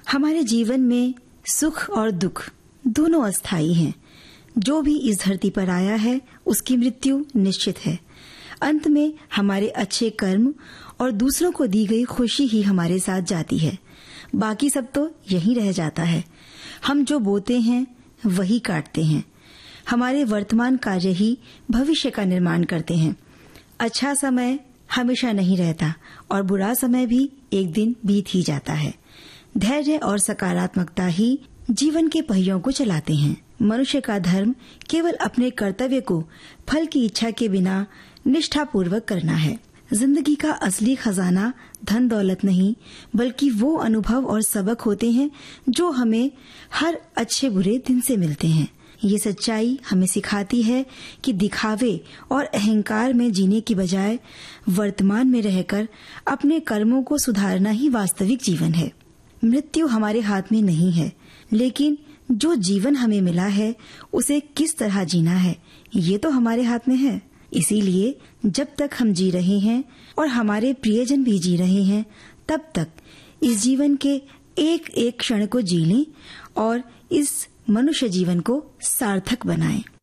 हमारे जीवन में सुख और दुख दोनों अस्थायी हैं। जो भी इस धरती पर आया है उसकी मृत्यु निश्चित है। अंत में हमारे अच्छे कर्म और दूसरों को दी गई खुशी ही हमारे साथ जाती है। बाकी सब तो यहीं रह जाता है। हम जो बोते हैं वही काटते हैं। हमारे वर्तमान कार्य ही भविष्य का निर्माण करते हैं। अच्छा समय हमेशा नहीं रहता और बुरा समय भी एक दिन बीत ही जाता है। धैर्य और सकारात्मकता ही जीवन के पहियों को चलाते हैं। मनुष्य का धर्म केवल अपने कर्तव्य को फल की इच्छा के बिना निष्ठापूर्वक करना है। जिंदगी का असली खजाना धन दौलत नहीं, बल्कि वो अनुभव और सबक होते हैं जो हमें हर अच्छे बुरे दिन से मिलते हैं। ये सच्चाई हमें सिखाती है कि दिखावे और अहंकार में जीने की बजाय वर्तमान में रहकर अपने कर्मों को सुधारना ही वास्तविक जीवन है। मृत्यु हमारे हाथ में नहीं है, लेकिन जो जीवन हमें मिला है उसे किस तरह जीना है ये तो हमारे हाथ में है। इसीलिए जब तक हम जी रहे हैं और हमारे प्रियजन भी जी रहे हैं, तब तक इस जीवन के एक एक क्षण को जी लें और इस मनुष्य जीवन को सार्थक बनाएं।